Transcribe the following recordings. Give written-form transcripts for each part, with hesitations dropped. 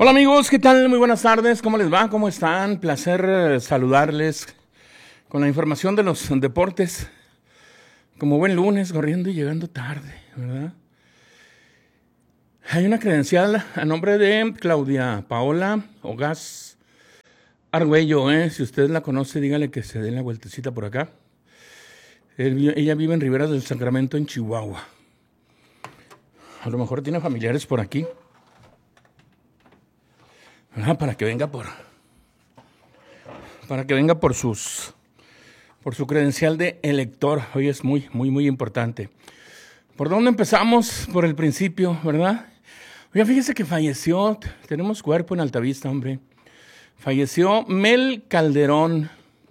Hola amigos, ¿qué tal? Muy buenas tardes, ¿cómo les va? ¿Cómo están? Placer saludarles con la información de los deportes. Como buen lunes, corriendo y llegando tarde, ¿verdad? Hay una credencial a nombre de Claudia Paola Ogaz Argüello, Si usted la conoce, dígale que se dé la vueltecita por acá. Ella vive en Riberas del Sacramento, en Chihuahua. A lo mejor tiene familiares por aquí. Para que venga por su credencial de elector. Hoy es muy importante. ¿Por dónde empezamos? Por el principio, ¿verdad? Oiga, fíjese que falleció, tenemos cuerpo en Altavista, hombre. Falleció Mel Calderón.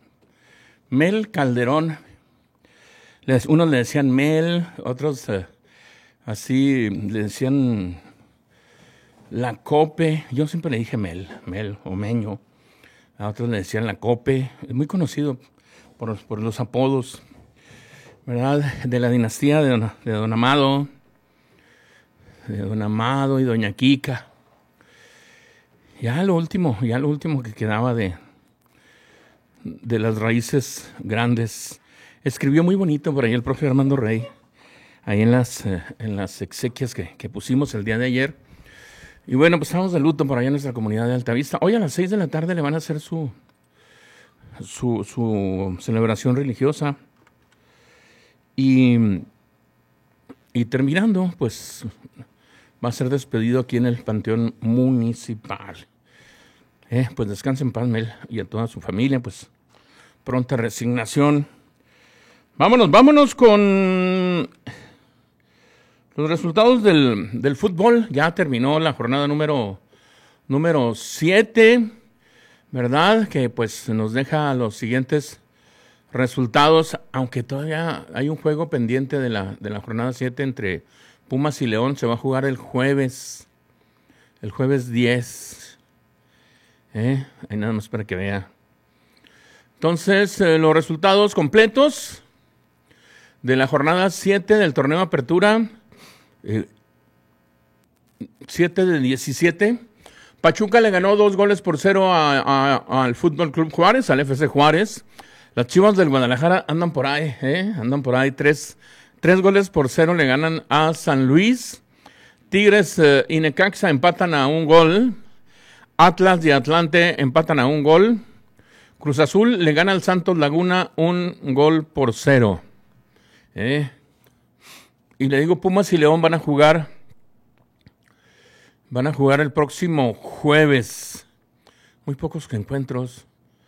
Unos le decían Mel, otros así le decían La Cope. Yo siempre le dije Mel o Meño. A otros le decían La Cope. Es muy conocido por los apodos, ¿verdad? De la dinastía de Don Amado. De Don Amado y Doña Kika. Ya lo último que quedaba de las raíces grandes. Escribió muy bonito por ahí el profe Armando Rey. Ahí en las exequias que pusimos el día de ayer. Y bueno, pues estamos de luto por allá en nuestra comunidad de Altavista. Hoy a las 6 de la tarde le van a hacer su celebración religiosa. Y terminando, pues va a ser despedido aquí en el Panteón Municipal. Pues descanse en paz, Mel, y a toda su familia, pues pronta resignación. Vámonos con los resultados del fútbol. Ya terminó la jornada número 7, ¿verdad? Que pues nos deja los siguientes resultados, aunque todavía hay un juego pendiente de la jornada 7 entre Pumas y León. Se va a jugar el jueves 10. Ahí nada más para que vea. Entonces, los resultados completos de la jornada 7 del torneo Apertura. 7 de 17. Pachuca le ganó 2-0 al Fútbol Club Juárez, al FC Juárez. Las Chivas del Guadalajara andan por ahí, 3-0 le ganan a San Luis. Tigres y Necaxa empatan a 1 gol. Atlas y Atlante empatan a 1 gol. Cruz Azul le gana al Santos Laguna 1-0. Y le digo, Pumas y León van a jugar el próximo jueves. Muy pocos encuentros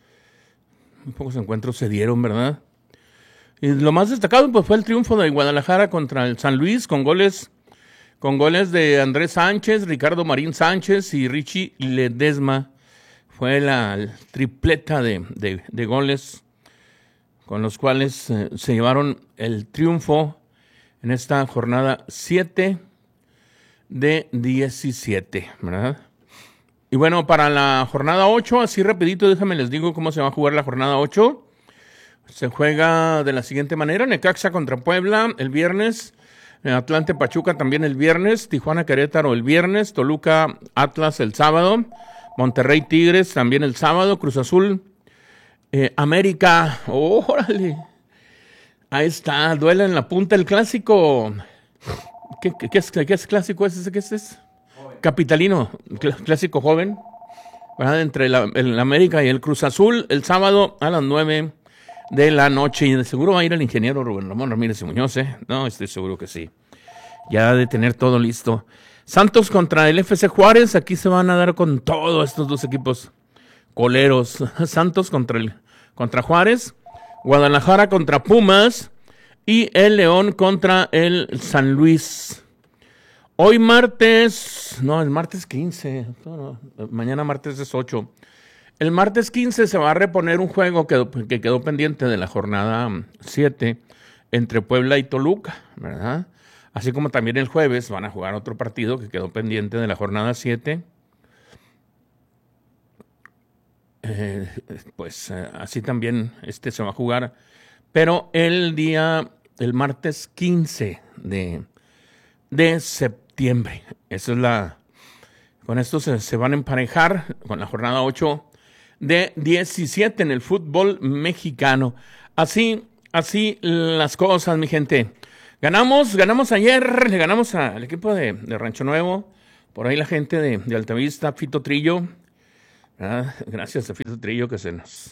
se dieron, ¿verdad? Y lo más destacado pues fue el triunfo de Guadalajara contra el San Luis con goles de Andrés Sánchez, Ricardo Marín Sánchez y Richie Ledesma. Fue la tripleta de goles con los cuales se llevaron el triunfo en esta jornada 7 de 17, ¿verdad? Y bueno, para la jornada 8, así rapidito, déjame les digo cómo se va a jugar la jornada 8. Se juega de la siguiente manera: Necaxa contra Puebla el viernes, Atlante Pachuca también el viernes, Tijuana Querétaro el viernes, Toluca Atlas el sábado, Monterrey Tigres también el sábado, Cruz Azul América. ¡Órale! Ahí está, duela en la punta el clásico. ¿Qué es clásico ese? ¿Qué es? Joven. Capitalino, clásico joven, ¿verdad? Entre el América y el Cruz Azul, el sábado a las 9 de la noche. Y de seguro va a ir el ingeniero Rubén Ramón Ramírez y Muñoz, No, estoy seguro que sí. Ya ha de tener todo listo. Santos contra el FC Juárez. Aquí se van a dar con todos estos dos equipos coleros. Santos contra Juárez. Guadalajara contra Pumas y el León contra el San Luis. Hoy martes, el martes 15, mañana martes es 8. El martes 15 se va a reponer un juego que quedó pendiente de la jornada 7 entre Puebla y Toluca, ¿verdad? Así como también el jueves van a jugar otro partido que quedó pendiente de la jornada 7. Así también se va a jugar, pero el martes 15 de septiembre. Esa es Con esto se van a emparejar con la jornada 8 de 17 en el fútbol mexicano. Así las cosas, mi gente. Ganamos ayer, le ganamos al equipo de Rancho Nuevo. Por ahí la gente de Altavista, Fito Trillo. ¿Verdad? Gracias a Fito Trillo que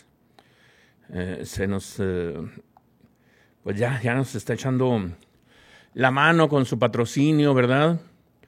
pues ya nos está echando la mano con su patrocinio, ¿verdad?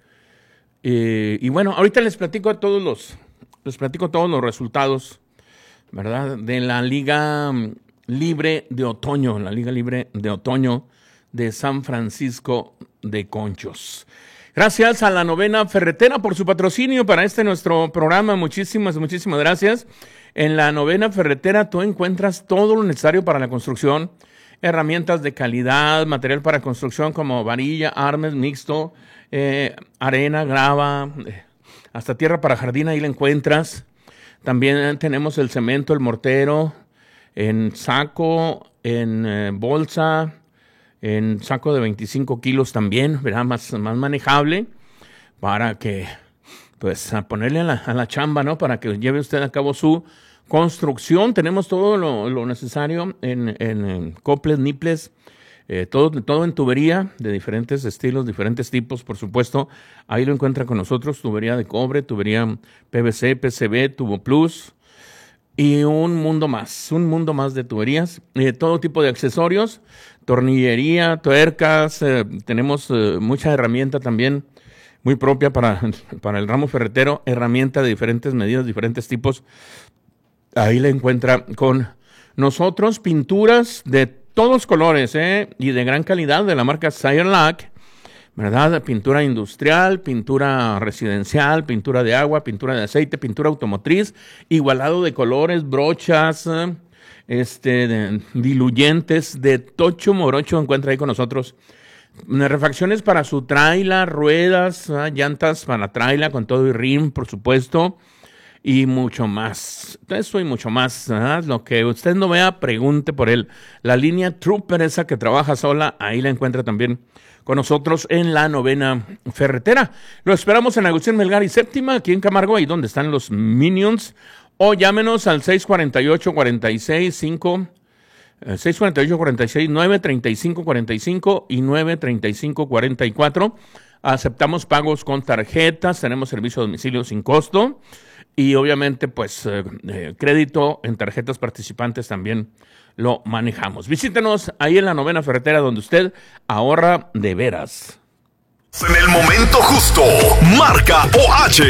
Y bueno, ahorita les platico todos los resultados, ¿verdad? De la Liga Libre de Otoño, la Liga Libre de Otoño de San Francisco de Conchos. Gracias a la Novena Ferretera por su patrocinio para nuestro programa. Muchísimas gracias. En la Novena Ferretera tú encuentras todo lo necesario para la construcción, herramientas de calidad, material para construcción como varilla, armes, mixto, arena, grava, hasta tierra para jardín, ahí la encuentras. También tenemos el cemento, el mortero, en saco, en bolsa, en saco de 25 kilos también, ¿verdad? Más manejable, para que, pues, a ponerle a la chamba, ¿no? Para que lleve usted a cabo su construcción. Tenemos todo lo necesario en coples, niples, todo en tubería de diferentes estilos, diferentes tipos, por supuesto. Ahí lo encuentra con nosotros, tubería de cobre, tubería PVC, PCB, tubo plus y un mundo más de tuberías, todo tipo de accesorios, tornillería, tuercas, tenemos mucha herramienta también muy propia para el ramo ferretero, herramienta de diferentes medidas, diferentes tipos. Ahí la encuentra con nosotros, pinturas de todos colores, y de gran calidad de la marca Sayerlac, ¿verdad? Pintura industrial, pintura residencial, pintura de agua, pintura de aceite, pintura automotriz, igualado de colores, brochas, diluyentes, de tocho morocho encuentra ahí con nosotros. Refacciones para su tráiler, ruedas, llantas para tráiler con todo y rim, por supuesto. Y mucho más. Eso y mucho más, ¿verdad? Lo que usted no vea, pregunte por él. La línea Trooper, esa que trabaja sola, ahí la encuentra también con nosotros en la Novena Ferretera. Lo esperamos en Agustín Melgar y Séptima, aquí en Camargo, ahí donde están los Minions. O llámenos al 648-46-5, 648-46-935-45 y 935-44. Aceptamos pagos con tarjetas, tenemos servicio a domicilio sin costo. Y obviamente, pues, crédito en tarjetas participantes también lo manejamos. Visítenos ahí en la Novena Ferretera, donde usted ahorra de veras. En el momento justo, marca OH.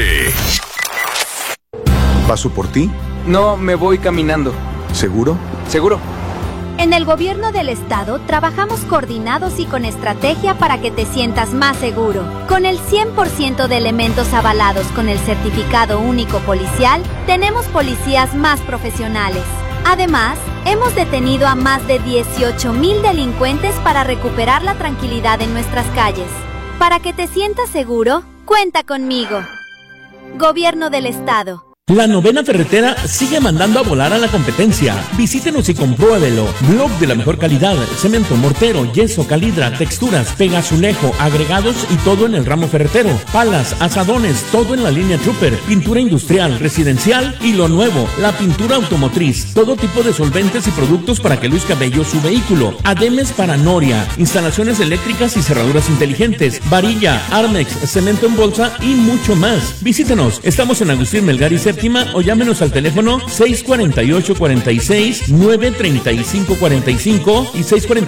¿Paso por ti? No, me voy caminando. ¿Seguro? ¿Seguro? En el gobierno del estado trabajamos coordinados y con estrategia para que te sientas más seguro. Con el 100% de elementos avalados con el certificado único policial, tenemos policías más profesionales. Además, hemos detenido a más de 18,000 delincuentes para recuperar la tranquilidad en nuestras calles. Para que te sientas seguro, cuenta conmigo. Gobierno del estado. La Novena Ferretera sigue mandando a volar a la competencia. Visítenos y compruébelo. Blog de la mejor calidad, cemento, mortero, yeso, calidra, texturas, pegazulejo, agregados y todo en el ramo ferretero. Palas, asadones, todo en la línea Trooper. Pintura industrial, residencial y lo nuevo, la pintura automotriz. Todo tipo de solventes y productos para que luzca bello su vehículo. Ademes para noria, instalaciones eléctricas y cerraduras inteligentes, varilla, Armex, cemento en bolsa y mucho más. Visítenos. Estamos en Agustín Melgar y Séptima, o llámenos al teléfono 648-46-935-45 y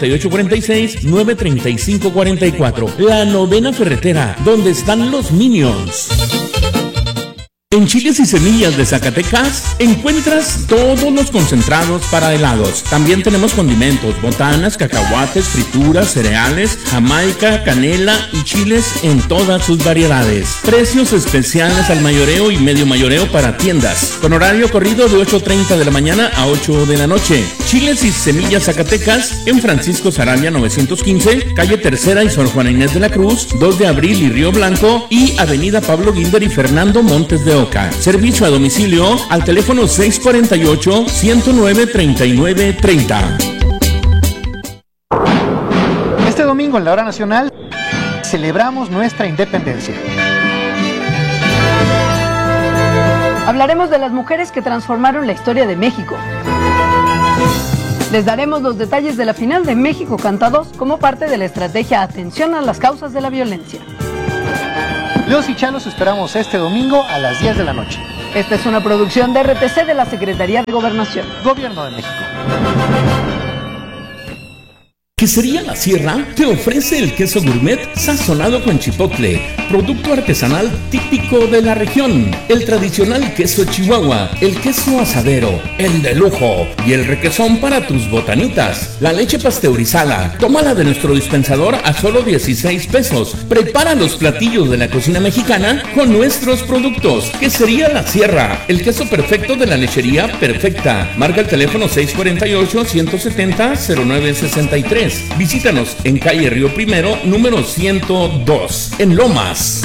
648-46-935-44. La Novena Ferretera, donde están los Minions. En Chiles y Semillas de Zacatecas encuentras todos los concentrados para helados. También tenemos condimentos, botanas, cacahuates, frituras, cereales, jamaica, canela y chiles en todas sus variedades. Precios especiales al mayoreo y medio mayoreo para tiendas, con horario corrido de 8:30 de la mañana a 8 de la noche. Chiles y Semillas Zacatecas en Francisco Sarabia 915, calle Tercera y Sor Juana Inés de la Cruz, 2 de Abril y Río Blanco, y avenida Pablo Guinder y Fernando Montes de Oca. Servicio a domicilio al teléfono 648-109-3930. Este domingo en la Hora Nacional celebramos nuestra independencia. Hablaremos de las mujeres que transformaron la historia de México. Les daremos los detalles de la final de México Canta 2 como parte de la estrategia Atención a las causas de la violencia. Leos y Chá los esperamos este domingo a las 10 de la noche. Esta es una producción de RTC de la Secretaría de Gobernación. Gobierno de México. Quesería La Sierra te ofrece el queso gourmet sazonado con chipotle, producto artesanal típico de la región, el tradicional queso chihuahua, el queso asadero, el de lujo y el requesón para tus botanitas, la leche pasteurizada. Tómala de nuestro dispensador a solo 16 pesos. Prepara los platillos de la cocina mexicana con nuestros productos. Quesería La Sierra, el queso perfecto de la lechería perfecta. Marca el teléfono 648-170-0963. Visítanos en calle Río Primero, número 102, en Lomas.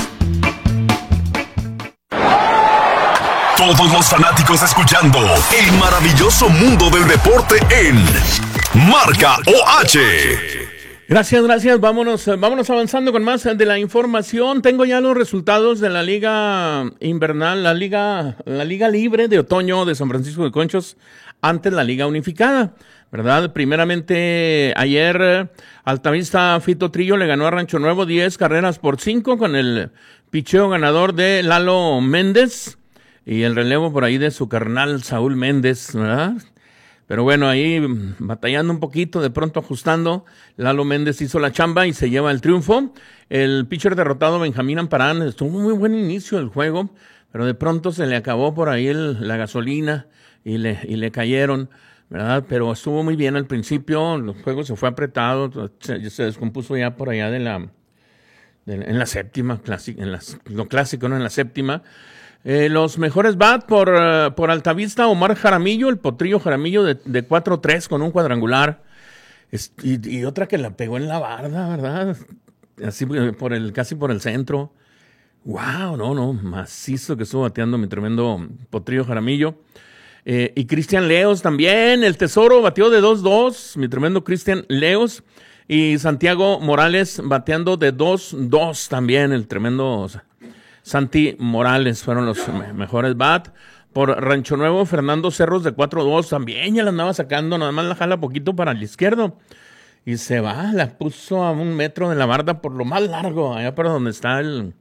Todos los fanáticos escuchando el maravilloso mundo del deporte en Marca OH. Gracias. Vámonos avanzando con más de la información. Tengo ya los resultados de la Liga Invernal, la Liga Libre de Otoño de San Francisco de Conchos ante la Liga Unificada, ¿verdad? Primeramente, ayer Altavista Fito Trillo le ganó a Rancho Nuevo 10-5 con el picheo ganador de Lalo Méndez y el relevo por ahí de su carnal Saúl Méndez, ¿verdad? Pero bueno, ahí batallando un poquito, de pronto ajustando, Lalo Méndez hizo la chamba y se lleva el triunfo. El pitcher derrotado Benjamín Amparán, estuvo muy buen inicio del juego, pero de pronto se le acabó por ahí la gasolina y le cayeron, ¿verdad? Pero estuvo muy bien al principio, el juego se fue apretado, se descompuso ya por allá en la séptima, lo clásico, ¿no? En la séptima. Los mejores bat por Altavista, Omar Jaramillo, el potrillo Jaramillo de 4-3 con un cuadrangular. Y otra que la pegó en la barda, ¿verdad? Así casi por el centro. ¡Wow! No, macizo que estuvo bateando mi tremendo potrillo Jaramillo. Y Cristian Leos también, el Tesoro bateó de 2-2, mi tremendo Cristian Leos. Y Santiago Morales bateando de 2-2 también, el tremendo Santi Morales, fueron los mejores bat. Por Rancho Nuevo, Fernando Cerros de 4-2, también ya la andaba sacando, nada más la jala poquito para el izquierdo. Y se va, la puso a 1 metro de la barda por lo más largo, allá por donde está el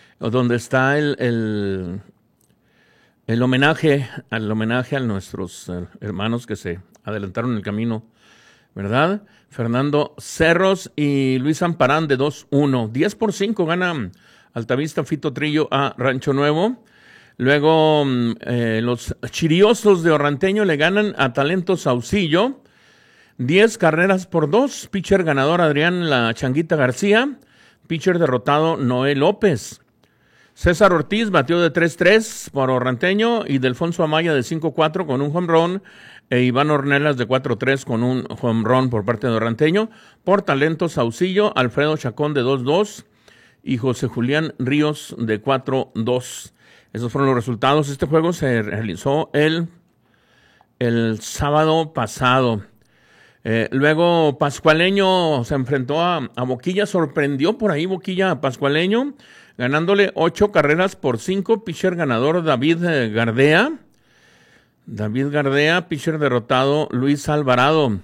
homenaje a nuestros hermanos que se adelantaron en el camino, ¿verdad? Fernando Cerros y Luis Amparán de 2-1. 10-5 gana Altavista Fito Trillo a Rancho Nuevo. Luego los Chiriosos de Orranteño le ganan a Talento Saucillo. 10-2. Pitcher ganador Adrián La Changuita García. Pitcher derrotado Noé López. César Ortiz batió de 3-3 por Orranteño y Delfonso Amaya de 5-4 con un home run e Iván Ornelas de 4-3 con un home run por parte de Orranteño. Por Talento Saucillo, Alfredo Chacón de 2-2 y José Julián Ríos de 4-2. Esos fueron los resultados. Este juego se realizó el sábado pasado. Luego Pascualeño se enfrentó a Boquilla, sorprendió por ahí Boquilla a Pascualeño, ganándole 8-5. Pitcher ganador David Gardea. Pitcher derrotado Luis Alvarado.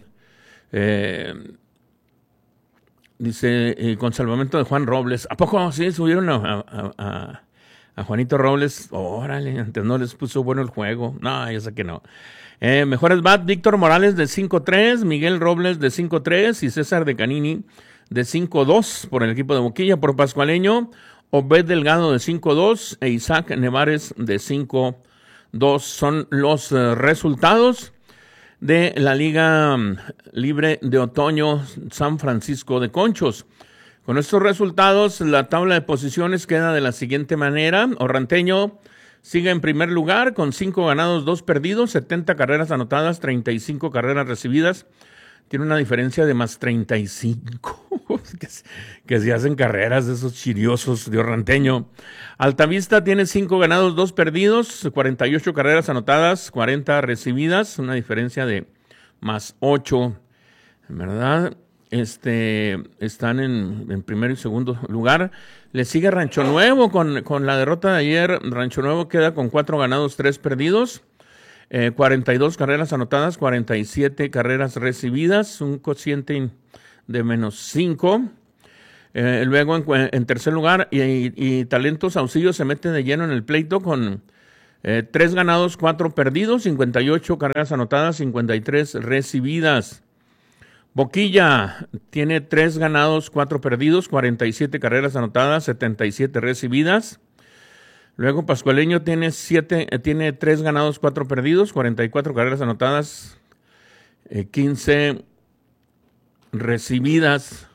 Dice, con salvamento de Juan Robles. ¿A poco sí subieron a Juanito Robles? Órale, antes no les puso bueno el juego. No, yo sé que no. Mejores bat, Víctor Morales de 5-3, Miguel Robles de 5-3 y César de Canini de 5-2 por el equipo de Boquilla. Por Pascualeño, Obed Delgado de 5-2 e Isaac Nevares de 5-2. Son los resultados de la Liga Libre de Otoño San Francisco de Conchos. Con estos resultados, la tabla de posiciones queda de la siguiente manera. Orranteño sigue en primer lugar con 5 ganados, 2 perdidos, 70 carreras anotadas, 35 carreras recibidas. Tiene una diferencia de más 35, que se hacen carreras de esos chiriosos de Orranteño. Altavista tiene 5 ganados, 2 perdidos, 48 carreras anotadas, 40 recibidas, una diferencia de más 8, ¿verdad? están en primero y segundo lugar. Le sigue Rancho Nuevo con la derrota de ayer. Rancho Nuevo queda con 4 ganados, 3 perdidos. 42 carreras anotadas, 47 carreras recibidas, un cociente de -5. Luego en tercer lugar, y Talentos Saucillo se mete de lleno en el pleito con 3 ganados, 4 perdidos, 58 carreras anotadas, 53 recibidas. Boquilla tiene 3 ganados, 4 perdidos, 47 carreras anotadas, 77 recibidas. Luego Pascualeño tiene 3 ganados, 4 perdidos, 44 carreras anotadas, 15 recibidas.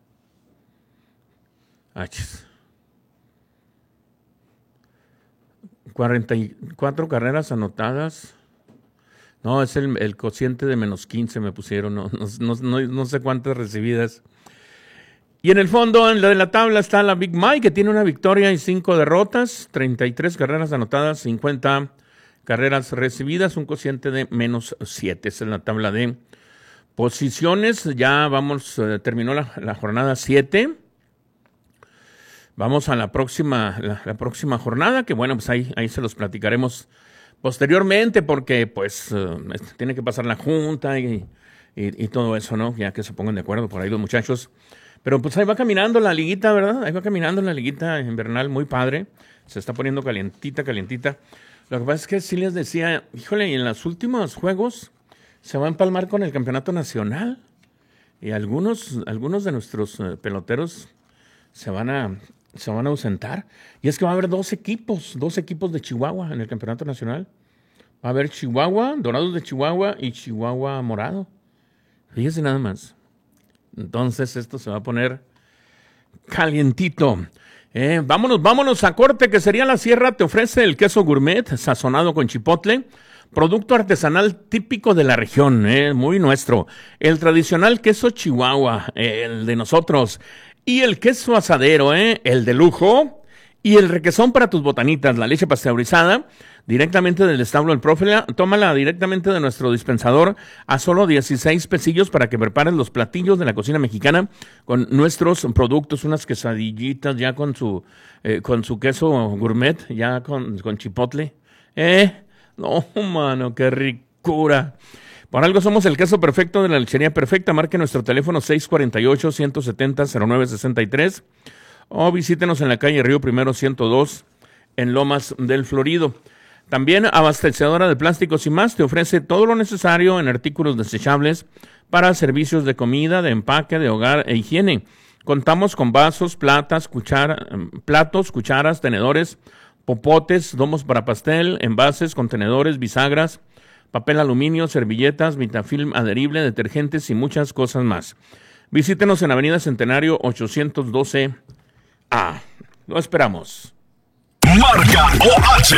44 carreras anotadas. No, es el cociente de -15 me pusieron, no sé cuántas recibidas. Y en el fondo, en lo de la tabla, está la Big Mike, que tiene una victoria y 5 derrotas, 33 carreras anotadas, 50 carreras recibidas, un cociente de -7. Esa es la tabla de posiciones. Ya terminó la jornada 7. Vamos a la próxima jornada, que bueno, pues ahí se los platicaremos posteriormente, porque pues tiene que pasar la junta y todo eso, ¿no? Ya que se pongan de acuerdo por ahí los muchachos. Pero pues ahí va caminando la liguita, ¿verdad? Ahí va caminando la liguita invernal, muy padre. Se está poniendo calientita. Lo que pasa es que sí les decía, híjole, y en los últimos juegos se va a empalmar con el campeonato nacional. Y algunos de nuestros peloteros se van a ausentar. Y es que va a haber 2 equipos de Chihuahua en el campeonato nacional. Va a haber Chihuahua, Dorados de Chihuahua y Chihuahua Morado. Fíjese nada más. Entonces esto se va a poner calientito. Vámonos a corte, que sería la Sierra. Te ofrece el queso gourmet sazonado con chipotle, producto artesanal típico de la región, muy nuestro. El tradicional queso Chihuahua, el de nosotros. Y el queso asadero, el de lujo. Y el requesón para tus botanitas, la leche pasteurizada, directamente del establo del profe. Tómala directamente de nuestro dispensador a solo 16 pesillos para que prepares los platillos de la cocina mexicana con nuestros productos, unas quesadillitas ya con su queso gourmet, ya con chipotle. No, mano, qué ricura. Por algo somos el queso perfecto de la lechería perfecta. Marque nuestro teléfono 648-170-0963 o visítenos en la calle Río Primero 102 en Lomas del Florido. También abastecedora de plásticos y más te ofrece todo lo necesario en artículos desechables para servicios de comida, de empaque, de hogar e higiene. Contamos con vasos, platos, cucharas, tenedores, popotes, domos para pastel, envases, contenedores, bisagras, papel aluminio, servilletas, vitafilm adherible, detergentes y muchas cosas más. Visítenos en Avenida Centenario 812A. Lo esperamos. Marca OH.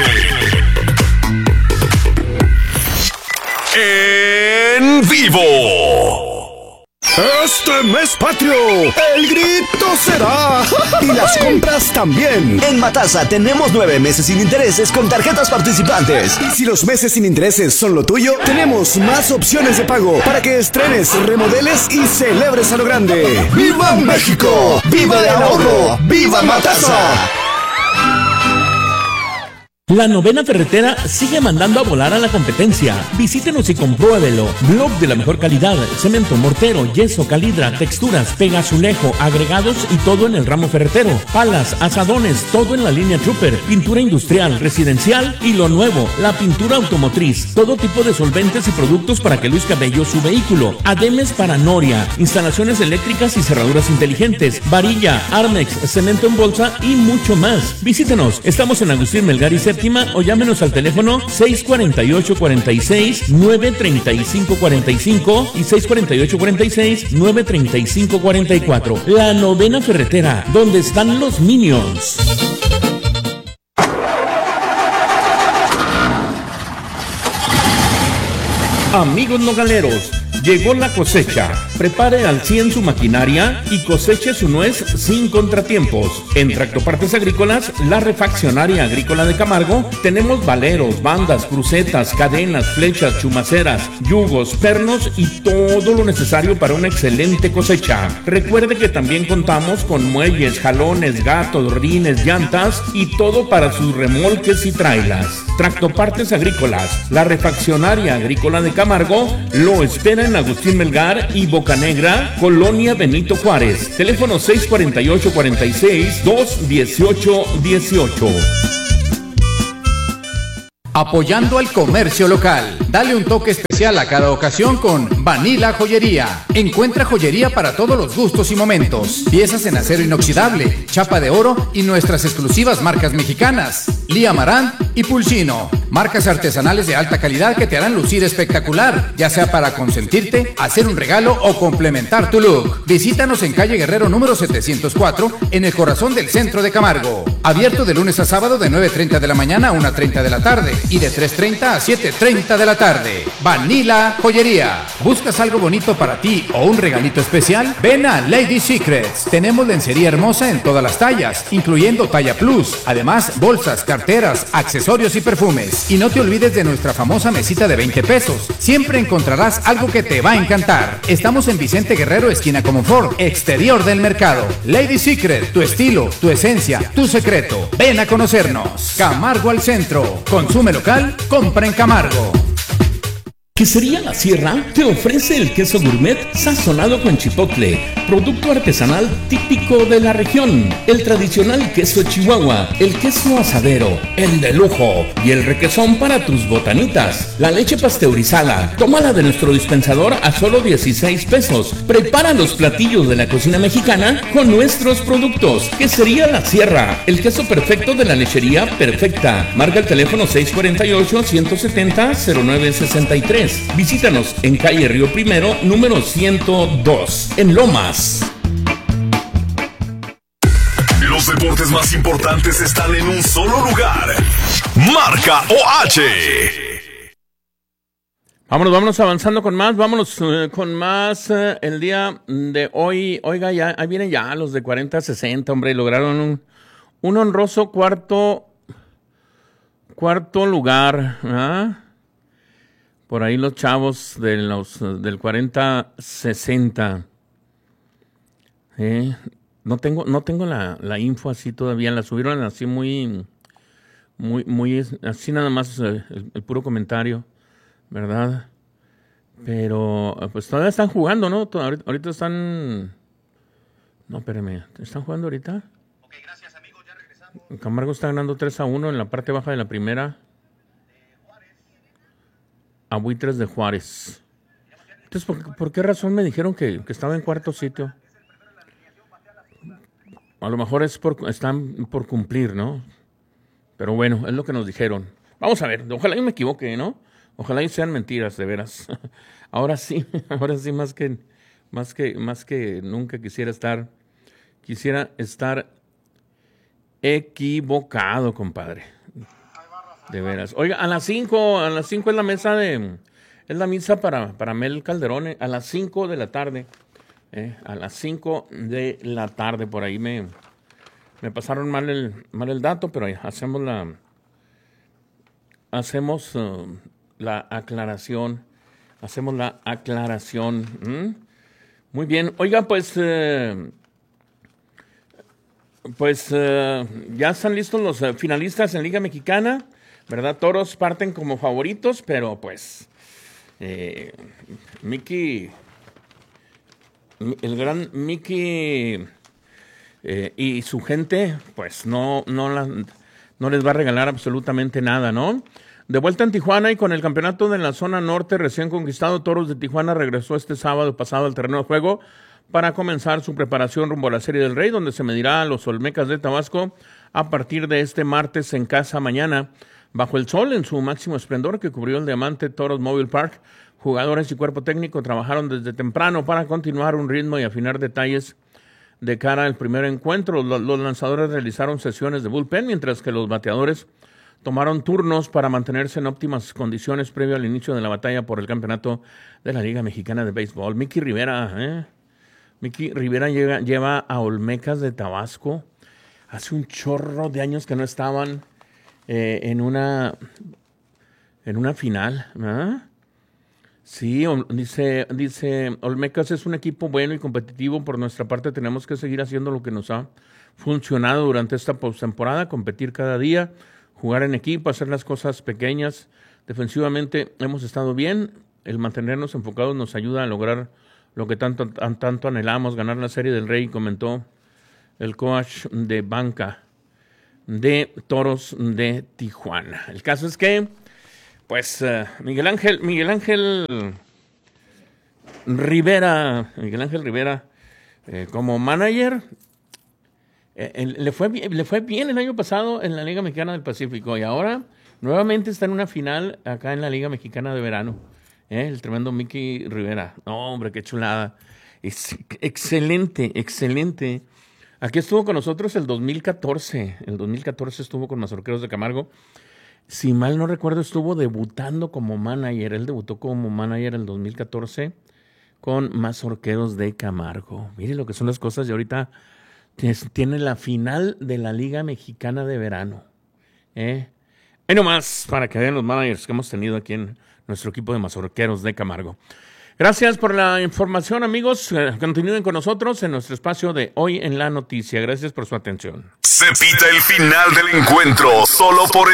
En vivo. Este mes patrio, el grito será y las compras también. En Matasa tenemos 9 meses sin intereses con tarjetas participantes. Y si los meses sin intereses son lo tuyo, tenemos más opciones de pago para que estrenes, remodeles y celebres a lo grande. ¡Viva México! ¡Viva el ahorro! ¡Viva Matasa! La Novena Ferretera sigue mandando a volar a la competencia. Visítenos y compruébelo. Blog de la mejor calidad, cemento, mortero, yeso, calidra, texturas, pega, azulejo, agregados y todo en el ramo ferretero. Palas, asadones, todo en la línea Trooper, pintura industrial, residencial y lo nuevo, la pintura automotriz. Todo tipo de solventes y productos para que luzca bello su vehículo. Ademes para noria, instalaciones eléctricas y cerraduras inteligentes, varilla, Armex, cemento en bolsa y mucho más. Visítenos. Estamos en Agustín Melgar y o llámenos al teléfono 648-46-935-45 y 648-46-935-44. La Novena Ferretera, donde están los Minions. Amigos nogaleros, llegó la cosecha. Prepare al 100 su maquinaria y coseche su nuez sin contratiempos. En Tractopartes Agrícolas, la refaccionaria agrícola de Camargo, tenemos valeros, bandas, crucetas, cadenas, flechas, chumaceras, yugos, pernos y todo lo necesario para una excelente cosecha. Recuerde que también contamos con muelles, jalones, gatos, rines, llantas y todo para sus remolques y trailas. Tractopartes Agrícolas, la refaccionaria agrícola de Camargo, lo espera en Agustín Melgar y Bocanegra, Colonia Benito Juárez. Teléfono 648-46-218-18. Apoyando al comercio local. Dale un toque especial a cada ocasión con Vanilla Joyería. Encuentra joyería para todos los gustos y momentos. Piezas en acero inoxidable, chapa de oro y nuestras exclusivas marcas mexicanas. Lía Marant y Pulsino. Marcas artesanales de alta calidad que te harán lucir espectacular, ya sea para consentirte, hacer un regalo o complementar tu look. Visítanos en calle Guerrero número 704, en el corazón del centro de Camargo. Abierto de lunes a sábado de 9:30 de la mañana a 1:30 de la tarde y de 3:30 a 7:30 de la tarde. Vanilla Joyería. ¿Buscas algo bonito para ti o un regalito especial? Ven a Lady Secrets. Tenemos lencería hermosa en todas las tallas, incluyendo talla plus. Además, bolsas, carteras, accesorios y perfumes. Y no te olvides de nuestra famosa mesita de 20 pesos. Siempre encontrarás algo que te va a encantar. Estamos en Vicente Guerrero, esquina Comonfort, exterior del mercado. Lady Secret, tu estilo, tu esencia, tu secreto. Ven a conocernos. Camargo al centro. Consume local, compra en Camargo. Quesería La Sierra te ofrece el queso gourmet sazonado con chipotle, producto artesanal típico de la región, el tradicional queso Chihuahua, el queso asadero, el de lujo y el requesón para tus botanitas, la leche pasteurizada. Tómala de nuestro dispensador a solo 16 pesos. Prepara los platillos de la cocina mexicana con nuestros productos. Quesería La Sierra, el queso perfecto de la lechería perfecta. Marca el teléfono 648-170-0963. Visítanos en calle Río Primero, número 102, en Lomas. Los deportes más importantes están en un solo lugar. Marca OH. Vámonos avanzando con más. Vámonos con más el día de hoy. Oiga, ya ahí vienen ya los de 40-60, hombre. Lograron un honroso cuarto lugar. ¿Ah? Por ahí los chavos del 40-60. No tengo la info así todavía. La subieron así muy así nada más el puro comentario, ¿verdad? Pero pues todavía están jugando, ¿no? Ahorita están... No, espérame. ¿Están jugando ahorita? Ok, gracias, amigos. Ya regresamos. Camargo está ganando 3-1 en la parte baja de la primera. A Buitres de Juárez. Entonces, ¿por qué razón me dijeron que estaba en cuarto sitio? A lo mejor están por cumplir, ¿no? Pero bueno, es lo que nos dijeron. Vamos a ver, ojalá yo me equivoque, ¿no? Ojalá y sean mentiras, de veras. Ahora sí más que nunca quisiera estar equivocado, compadre. De veras. Oiga, a las 5 es la mesa es la misa para Mel Calderón, a las 5 de la tarde. A las 5 de la tarde, por ahí me pasaron mal el dato, pero hacemos la aclaración. Muy bien. Oiga, pues ya están listos los finalistas en Liga Mexicana, ¿verdad? Toros parten como favoritos, pero pues Mickey, el gran Mickey y su gente, pues no les va a regalar absolutamente nada, ¿no? De vuelta en Tijuana y con el campeonato de la zona norte recién conquistado, Toros de Tijuana regresó este sábado pasado al terreno de juego para comenzar su preparación rumbo a la Serie del Rey, donde se medirá a los Olmecas de Tabasco a partir de este martes en casa mañana. Bajo el sol, en su máximo esplendor que cubrió el diamante Toros Mobile Park, jugadores y cuerpo técnico trabajaron desde temprano para continuar un ritmo y afinar detalles de cara al primer encuentro. Los lanzadores realizaron sesiones de bullpen, mientras que los bateadores tomaron turnos para mantenerse en óptimas condiciones previo al inicio de la batalla por el campeonato de la Liga Mexicana de Béisbol. Miki Rivera lleva a Olmecas de Tabasco. Hace un chorro de años que no estaban en una final, ¿verdad? Sí, dice Olmecas es un equipo bueno y competitivo. Por nuestra parte tenemos que seguir haciendo lo que nos ha funcionado durante esta postemporada, competir cada día, jugar en equipo, hacer las cosas pequeñas. Defensivamente hemos estado bien. El mantenernos enfocados nos ayuda a lograr lo que tanto anhelamos, ganar la Serie del Rey, comentó el coach de banca de Toros de Tijuana. El caso es que, pues, Miguel Ángel Rivera, como manager, le fue bien el año pasado en la Liga Mexicana del Pacífico y ahora nuevamente está en una final acá en la Liga Mexicana de Verano. El tremendo Miki Rivera. No, hombre, qué chulada. Es excelente. Aquí estuvo con nosotros el 2014. El 2014 estuvo con Mazorqueros de Camargo. Si mal no recuerdo, estuvo debutando como manager. Él debutó como manager en el 2014 con Mazorqueros de Camargo. Mire lo que son las cosas. Y ahorita tiene la final de la Liga Mexicana de Verano. Ahí nomás, para que vean los managers que hemos tenido aquí en nuestro equipo de Mazorqueros de Camargo. Gracias por la información, amigos. Continúen con nosotros en nuestro espacio de Hoy en la Noticia. Gracias por su atención. Se pita el final del encuentro, solo por